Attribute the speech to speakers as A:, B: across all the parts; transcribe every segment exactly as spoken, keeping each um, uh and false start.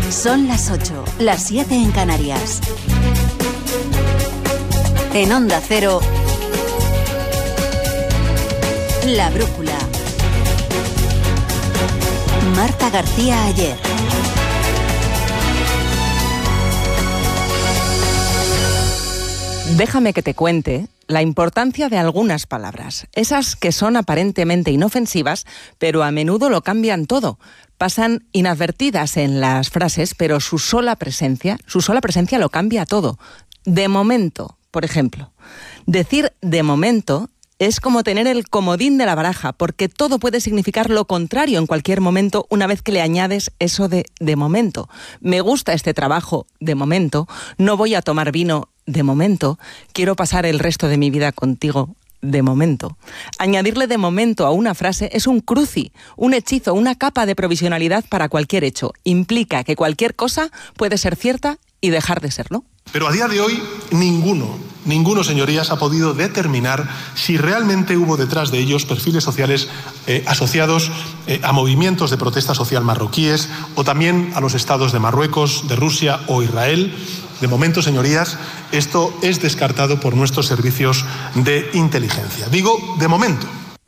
A: Son las ocho, las siete en Canarias. En Onda Cero, La Brújula. Marta García Ayer.
B: Déjame que te cuente la importancia de algunas palabras, esas que son aparentemente inofensivas, pero a menudo lo cambian todo. Pasan inadvertidas en las frases, pero su sola presencia, su sola presencia lo cambia todo. De momento, por ejemplo. Decir de momento es como tener el comodín de la baraja, porque todo puede significar lo contrario en cualquier momento una vez que le añades eso de de momento. Me gusta este trabajo de momento, no voy a tomar vino de momento, quiero pasar el resto de mi vida contigo de momento. Añadirle de momento a una frase es un cruci, un hechizo, una capa de provisionalidad para cualquier hecho. Implica que cualquier cosa puede ser cierta y dejar de serlo.
C: Pero a día de hoy, ninguno, ninguno, señorías, ha podido determinar si realmente hubo detrás de ellos perfiles sociales eh, asociados eh, a movimientos de protesta social marroquíes o también a los estados de Marruecos, de Rusia o Israel. De momento, señorías, esto es descartado por nuestros servicios de inteligencia. Digo, de momento.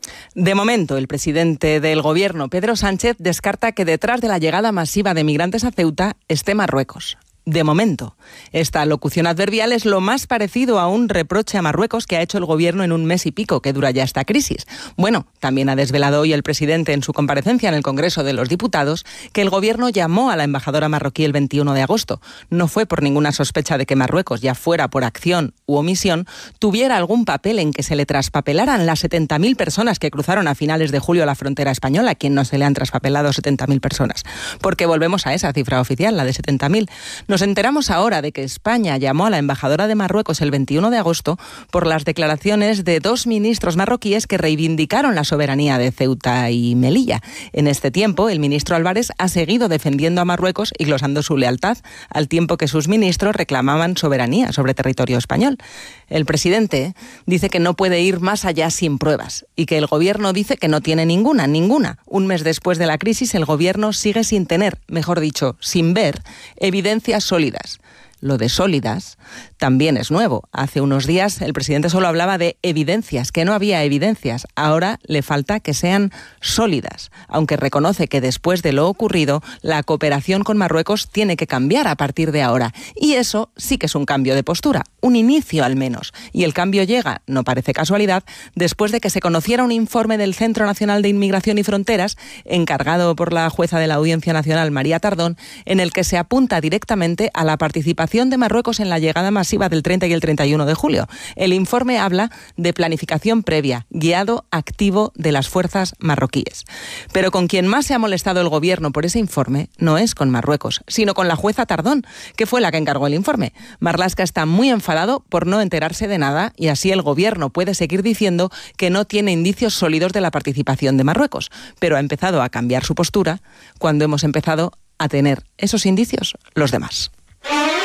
B: De momento, el presidente del gobierno, Pedro Sánchez, descarta que detrás de la llegada masiva de migrantes a Ceuta esté Marruecos. De momento. Esta locución adverbial es lo más parecido a un reproche a Marruecos que ha hecho el gobierno en un mes y pico que dura ya esta crisis. Bueno, también ha desvelado hoy el presidente en su comparecencia en el Congreso de los Diputados que el gobierno llamó a la embajadora marroquí el veintiuno de agosto. No fue por ninguna sospecha de que Marruecos, ya fuera por acción u omisión, tuviera algún papel en que se le traspapelaran las setenta mil personas que cruzaron a finales de julio la frontera española. ¿A quién no se le han traspapelado setenta mil personas? Porque volvemos a esa cifra oficial, la de setenta mil. Nos enteramos ahora de que España llamó a la embajadora de Marruecos el veintiuno de agosto por las declaraciones de dos ministros marroquíes que reivindicaron la soberanía de Ceuta y Melilla. En este tiempo, el ministro Álvarez ha seguido defendiendo a Marruecos y glosando su lealtad, al tiempo que sus ministros reclamaban soberanía sobre territorio español. El presidente dice que no puede ir más allá sin pruebas y que el gobierno dice que no tiene ninguna, ninguna. Un mes después de la crisis, el gobierno sigue sin tener, mejor dicho, sin ver, evidencias sólidas. Lo de sólidas también es nuevo. Hace unos días el presidente solo hablaba de evidencias, que no había evidencias. Ahora le falta que sean sólidas, aunque reconoce que después de lo ocurrido, la cooperación con Marruecos tiene que cambiar a partir de ahora. Y eso sí que es un cambio de postura, un inicio al menos. Y el cambio llega, no parece casualidad, después de que se conociera un informe del Centro Nacional de Inmigración y Fronteras, encargado por la jueza de la Audiencia Nacional, María Tardón, en el que se apunta directamente a la participación de Marruecos en la llegada masiva del treinta y el treinta y uno de julio. El informe habla de planificación previa, guiado activo de las fuerzas marroquíes. Pero con quien más se ha molestado el gobierno por ese informe no es con Marruecos, sino con la jueza Tardón, que fue la que encargó el informe. Marlaska está muy enfadado por no enterarse de nada y así el gobierno puede seguir diciendo que no tiene indicios sólidos de la participación de Marruecos, pero ha empezado a cambiar su postura cuando hemos empezado a tener esos indicios los demás.